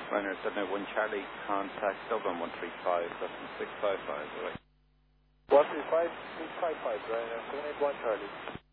Ryanair 781 Charlie, contact Dublin 135, that's 655, alright. 135, 655, Ryanair 781 Charlie.